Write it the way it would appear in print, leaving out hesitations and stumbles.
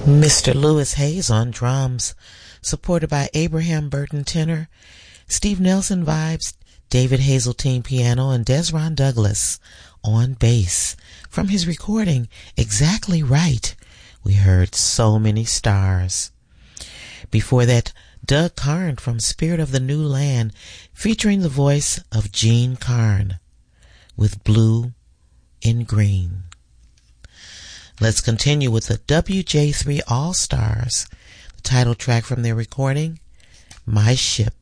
Mr. Lewis Hayes on drums, supported by Abraham Burton tenor, Steve Nelson vibes, David Hazeltine piano, and Desron Douglas on bass. From his recording, Exactly Right, we heard So Many Stars. Before that, Doug Carn from Spirit of the New Land, featuring the voice of Gene Carn, with Blue in Green. Let's continue with the WJ3 All-Stars, the title track from their recording, My Ship.